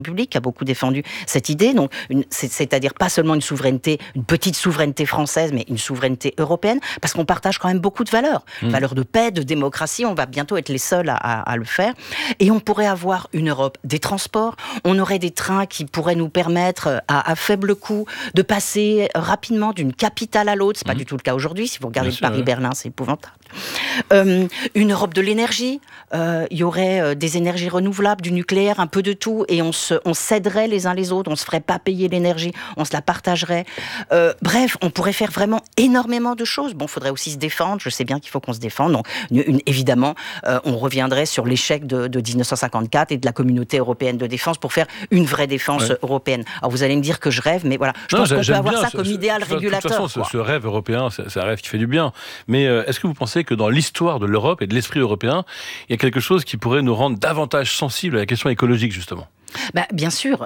République a beaucoup défendu cette idée, donc c'est-à-dire pas seulement une souveraineté, une petite souveraineté française, mais une souveraineté européenne, parce qu'on partage quand même beaucoup de valeurs, valeurs de paix, de démocratie. On va bientôt être les seuls à le faire, et on pourrait avoir une Europe des transports. On aurait des trains qui pourraient nous permettre à faible coût de passer rapidement d'une capitale à l'autre. C'est pas du tout le cas aujourd'hui. Si vous regardez le Paris-Berlin, c'est épouvantable. Une Europe de l'énergie. Il y aurait des énergies renouvelables, du nucléaire, un peu de tout, et on s'aiderait les uns les autres, on se ferait pas payer l'énergie, on se la partagerait. Bref, on pourrait faire vraiment énormément de choses. Bon, il faudrait aussi se défendre, je sais bien qu'il faut qu'on se défende, donc évidemment, on reviendrait sur l'échec de 1954 et de la communauté européenne de défense pour faire une vraie défense européenne. Alors vous allez me dire que je rêve, mais voilà, je pense qu'on peut avoir ça comme idéal régulateur. De toute façon, ce rêve européen, c'est un rêve qui fait du bien. Mais est-ce que vous pensez que dans l'histoire de l'Europe et de l'esprit européen, il y a quelque chose qui pourrait nous rendre davantage sensibles à la question écologique, justement ? Bien sûr,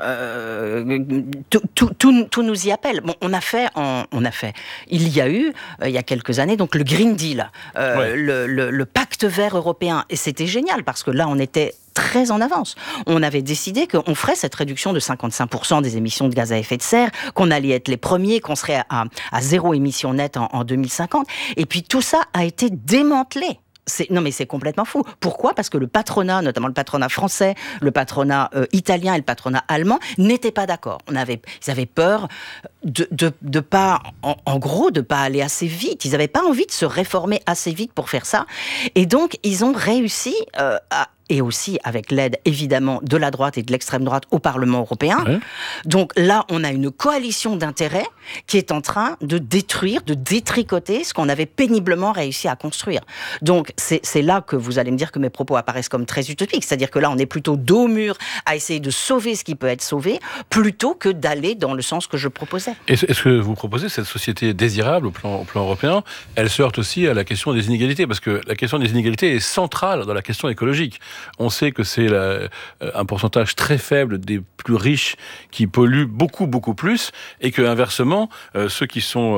tout nous y appelle. Bon, on a fait. Il y a eu, il y a quelques années, donc le Green Deal, le pacte vert européen, et c'était génial parce que là, on était très en avance. On avait décidé qu'on ferait cette réduction de 55% des émissions de gaz à effet de serre, qu'on allait être les premiers, qu'on serait à zéro émission nette en 2050. Et puis tout ça a été démantelé. Non mais c'est complètement fou. Pourquoi ? Parce que le patronat, notamment le patronat français, le patronat italien et le patronat allemand, n'étaient pas d'accord. Ils avaient peur de pas, en gros, de pas aller assez vite. Ils n'avaient pas envie de se réformer assez vite pour faire ça. Et donc, ils ont réussi et aussi avec l'aide, évidemment, de la droite et de l'extrême droite au Parlement européen. Ouais. Donc là, on a une coalition d'intérêts qui est en train de détruire, de détricoter ce qu'on avait péniblement réussi à construire. Donc, c'est là que vous allez me dire que mes propos apparaissent comme très utopiques. C'est-à-dire que là, on est plutôt dos au mur à essayer de sauver ce qui peut être sauvé, plutôt que d'aller dans le sens que je proposais. Est-ce que vous proposez cette société désirable au plan européen ? Elle se heurte aussi à la question des inégalités, parce que la question des inégalités est centrale dans la question écologique. On sait que c'est un pourcentage très faible des plus riches qui polluent beaucoup, beaucoup plus, et que inversement, ceux qui sont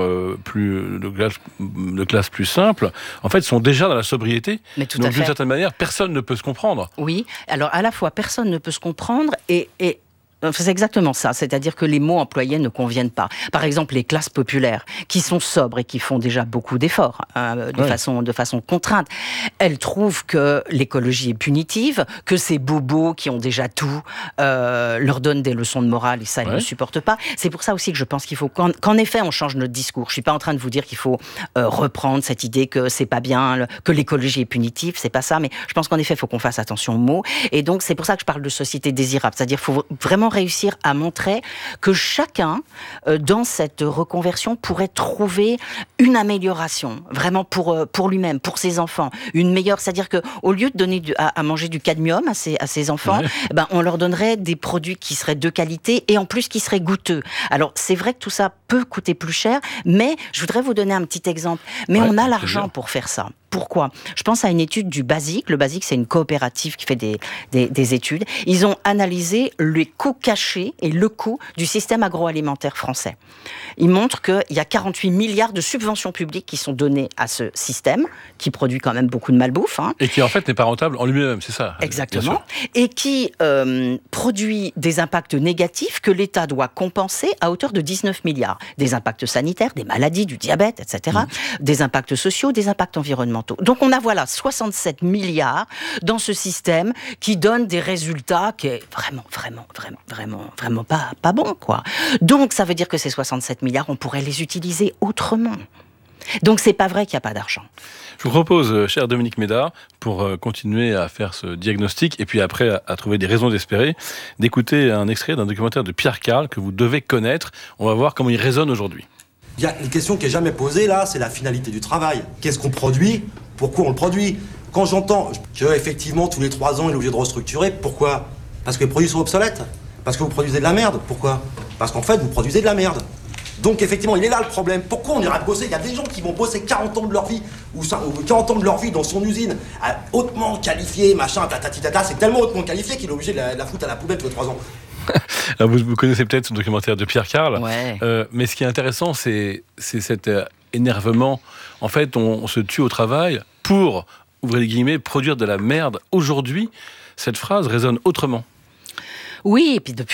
de classe plus simple, en fait, sont déjà dans la sobriété. Mais tout donc, à fait. D'une certaine manière, personne ne peut se comprendre. Oui, alors à la fois, personne ne peut se comprendre et c'est exactement ça, c'est-à-dire que les mots employés ne conviennent pas. Par exemple, les classes populaires, qui sont sobres et qui font déjà beaucoup d'efforts, de façon contrainte, elles trouvent que l'écologie est punitive, que ces bobos qui ont déjà tout leur donnent des leçons de morale, et ça, elles ne supportent pas. C'est pour ça aussi que je pense qu'il faut qu'en effet, on change notre discours. Je suis pas en train de vous dire qu'il faut reprendre cette idée que c'est pas bien, que l'écologie est punitive, c'est pas ça, mais je pense qu'en effet, il faut qu'on fasse attention aux mots. Et donc, c'est pour ça que je parle de société désirable, c'est-à-dire qu'il faut vraiment réussir à montrer que chacun, dans cette reconversion, pourrait trouver une amélioration, vraiment pour lui-même, pour ses enfants, une meilleure, c'est-à-dire que au lieu de donner à manger du cadmium à ses enfants, on leur donnerait des produits qui seraient de qualité et en plus qui seraient goûteux. Alors c'est vrai que tout ça peut coûter plus cher, mais je voudrais vous donner un petit exemple. Mais on a l'argent pour faire ça. Pourquoi ? Je pense à une étude du BASIC. Le BASIC, c'est une coopérative qui fait des études. Ils ont analysé les coûts cachés et le coût du système agroalimentaire français. Ils montrent qu'il y a 48 milliards de subventions publiques qui sont données à ce système, qui produit quand même beaucoup de malbouffe. Et qui, en fait, n'est pas rentable en lui-même, c'est ça ? Exactement. Et qui produit des impacts négatifs que l'État doit compenser à hauteur de 19 milliards. Des impacts sanitaires, des maladies, du diabète, etc. Des impacts sociaux, des impacts environnementaux. Donc on a 67 milliards dans ce système qui donne des résultats qui est vraiment pas bon, quoi. Donc ça veut dire que ces 67 milliards, on pourrait les utiliser autrement. Donc c'est pas vrai qu'il n'y a pas d'argent. Je vous propose, cher Dominique Méda, pour continuer à faire ce diagnostic et puis après à trouver des raisons d'espérer, d'écouter un extrait d'un documentaire de Pierre Carl que vous devez connaître. On va voir comment il résonne aujourd'hui. Il y a une question qui n'est jamais posée là, c'est la finalité du travail. Qu'est-ce qu'on produit ? Pourquoi on le produit ? Quand j'entends qu'effectivement tous les 3 ans il est obligé de restructurer, pourquoi ? Parce que les produits sont obsolètes ? Parce que vous produisez de la merde ? Pourquoi ? Parce qu'en fait vous produisez de la merde. Donc effectivement il est là le problème. Pourquoi on ira bosser ? Il y a des gens qui vont bosser 40 ans de leur vie, ou 40 ans de leur vie dans son usine, hautement qualifié, machin, tata, c'est tellement hautement qualifié qu'il est obligé de la foutre à la poubelle tous les 3 ans. Alors vous connaissez peut-être ce documentaire de Pierre Carl, ouais. Mais ce qui est intéressant, c'est cet énervement. En fait, on se tue au travail pour, ouvrez les guillemets, produire de la merde. Aujourd'hui, cette phrase résonne autrement. Oui, et puis depuis